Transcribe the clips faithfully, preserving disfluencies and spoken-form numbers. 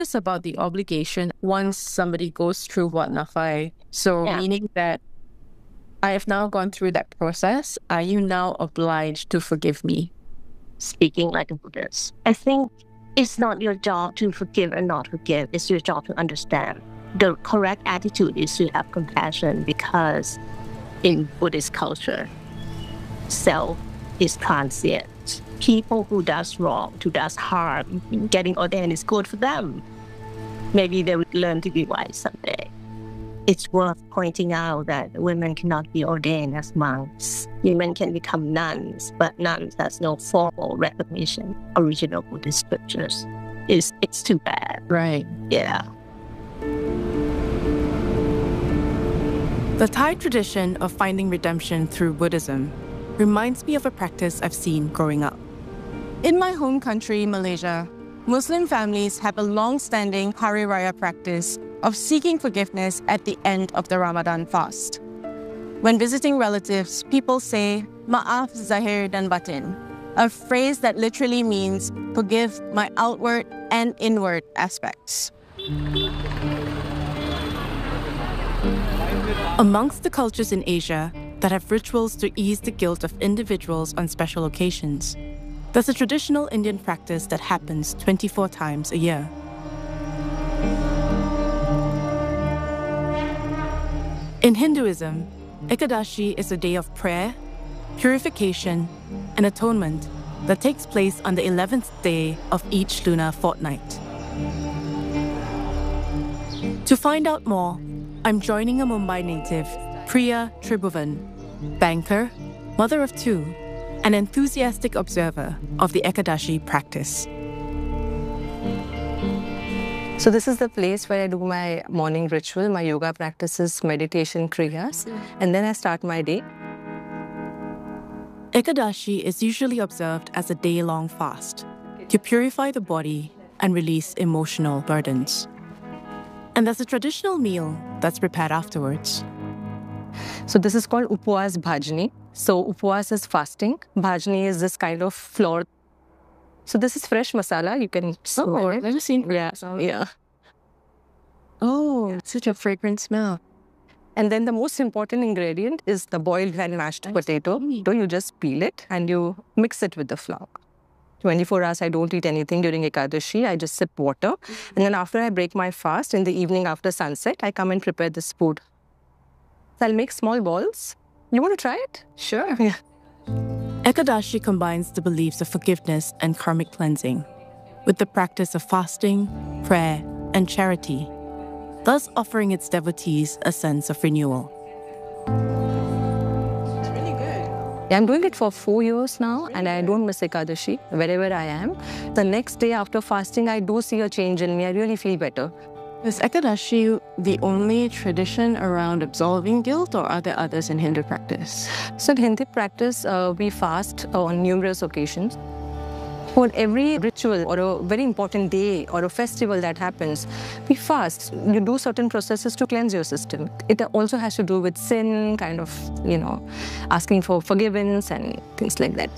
It's about the obligation once somebody goes through Wat Nafai. So Yeah. meaning that I have now gone through that process. Are you now obliged to forgive me? Speaking like a Buddhist, I think it's not your job to forgive or not forgive. It's your job to understand. The correct attitude is to have compassion, because in Buddhist culture, self is transient. People who does wrong, who does harm, getting ordained is good for them. Maybe they would learn to be wise someday. It's worth pointing out that women cannot be ordained as monks. Women can become nuns, but nuns has no formal recognition. Original Buddhist scriptures. It's, it's too bad. Right. Yeah. The Thai tradition of finding redemption through Buddhism reminds me of a practice I've seen growing up. In my home country, Malaysia, Muslim families have a long-standing Hari Raya practice of seeking forgiveness at the end of the Ramadan fast. When visiting relatives, people say, "Ma'af zahir dan batin," a phrase that literally means forgive my outward and inward aspects. Amongst the cultures in Asia that have rituals to ease the guilt of individuals on special occasions, there's a traditional Indian practice that happens twenty-four times a year. In Hinduism, Ekadashi is a day of prayer, purification, and atonement that takes place on the eleventh day of each lunar fortnight. To find out more, I'm joining a Mumbai native, Priya Tribhuvan, banker, mother of two, an enthusiastic observer of the Ekadashi practice. So this is the place where I do my morning ritual, my yoga practices, meditation, kriyas, and then I start my day. Ekadashi is usually observed as a day-long fast to purify the body and release emotional burdens. And there's a traditional meal that's prepared afterwards. So this is called Upwas Bhajani. So Upwas is fasting. Bhajani is this kind of flour. So this is fresh masala. You can smell Oh, it. I've never seen Yeah, masala. yeah. Oh, such a fragrant smell. And then the most important ingredient is the boiled and mashed potato. So you just peel it and you mix it with the flour. twenty-four hours I don't eat anything during Ekadashi. I just sip water. And then after I break my fast, in the evening after sunset, I come and prepare this food. So I'll make small balls. You want to try it? Sure. Yeah. Ekadashi combines the beliefs of forgiveness and karmic cleansing with the practice of fasting, prayer, and charity, thus offering its devotees a sense of renewal. Yeah, I'm doing it for four years now, and I don't miss Ekadashi wherever I am. The next day after fasting, I do see a change in me. I really feel better. Is Ekadashi the only tradition around absolving guilt, or are there others in Hindu practice? So in Hindu practice, uh, we fast on numerous occasions. For every ritual or a very important day or a festival that happens, we fast. You do certain processes to cleanse your system. It also has to do with sin, kind of, you know, asking for forgiveness and things like that.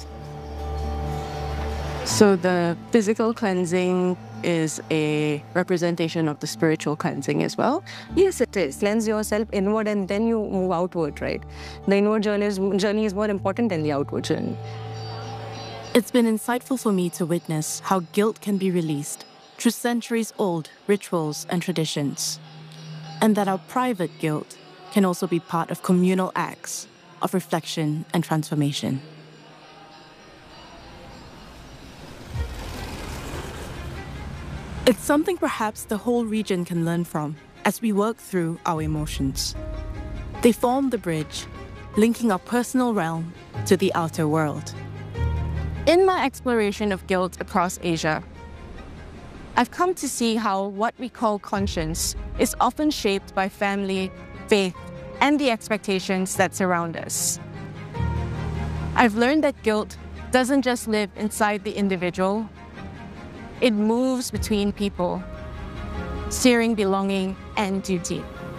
So the physical cleansing is a representation of the spiritual cleansing as well? Yes, it is. Cleanse yourself inward and then you move outward, right? The inward journey is, journey is more important than the outward journey. It's been insightful for me to witness how guilt can be released through centuries-old rituals and traditions, and that our private guilt can also be part of communal acts of reflection and transformation. It's something perhaps the whole region can learn from as we work through our emotions. They form the bridge, linking our personal realm to the outer world. In my exploration of guilt across Asia, I've come to see how what we call conscience is often shaped by family, faith, and the expectations that surround us. I've learned that guilt doesn't just live inside the individual. It moves between people, steering belonging and duty.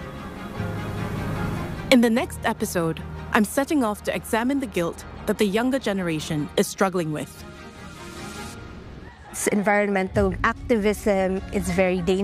In the next episode, I'm setting off to examine the guilt that the younger generation is struggling with. environmental activism is very dangerous.